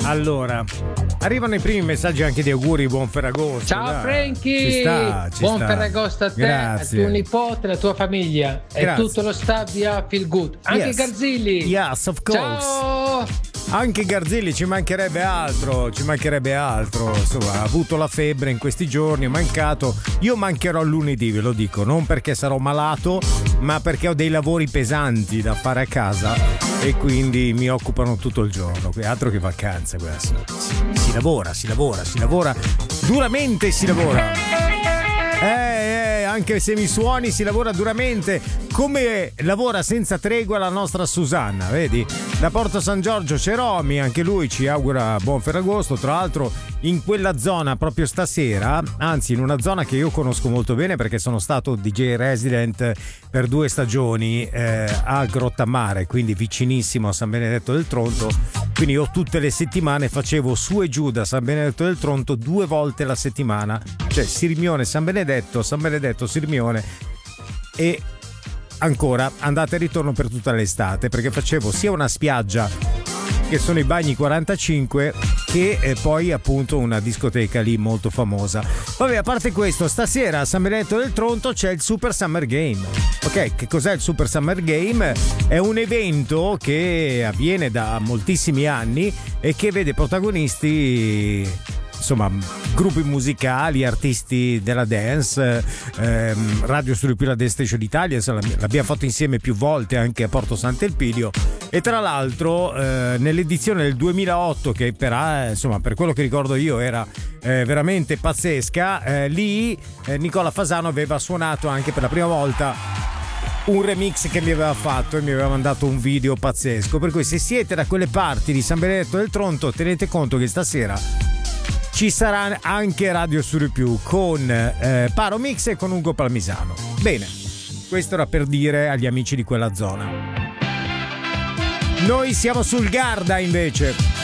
Allora, arrivano i primi messaggi anche di auguri, buon Ferragosto. Ciao Franky, ci buon sta. Ferragosto a te, Grazie. a tuo nipote, alla tua famiglia e tutto lo staff di Feel Good, anche Garzilli. Yes, of course. Ciao. Anche Garzilli, ci mancherebbe altro. Insomma, ha avuto la febbre in questi giorni, è mancato. Io mancherò lunedì, ve lo dico, non perché sarò malato, ma perché ho dei lavori pesanti da fare a casa e quindi mi occupano tutto il giorno. Altro che vacanze, si lavora, duramente si lavora. Anche se mi suoni, si lavora duramente, come lavora senza tregua la nostra Susanna, vedi? Da Porto San Giorgio c'è Romy, anche lui ci augura buon Ferragosto, tra l'altro in quella zona proprio stasera, anzi in una zona che io conosco molto bene perché sono stato DJ resident per 2 stagioni a Grottammare, quindi vicinissimo a San Benedetto del Tronto, quindi io tutte le settimane facevo su e giù da San Benedetto del Tronto 2 volte la settimana, cioè Sirmione, San Benedetto, Sirmione, e ancora andata e ritorno per tutta l'estate, perché facevo sia una spiaggia che sono i bagni 45 che poi appunto una discoteca lì molto famosa. Vabbè, a parte questo, stasera a San Benedetto del Tronto c'è il Super Summer Game. Ok, che cos'è il Super Summer Game? È un evento che avviene da moltissimi anni e che vede protagonisti, insomma, gruppi musicali, artisti della dance, Radio Studio Più, la Dance Station d'Italia, l'abbiamo fatto insieme più volte anche a Porto Sant'Elpidio, e tra l'altro nell'edizione del 2008, che per quello che ricordo io era veramente pazzesca, lì Nicola Fasano aveva suonato anche per la prima volta un remix che mi aveva fatto e mi aveva mandato un video pazzesco, per cui se siete da quelle parti di San Benedetto del Tronto tenete conto che stasera ci sarà anche Radio Studio Più con Paro Mix e con Ugo Palmisano. Bene, questo era per dire agli amici di quella zona. Noi siamo sul Garda invece.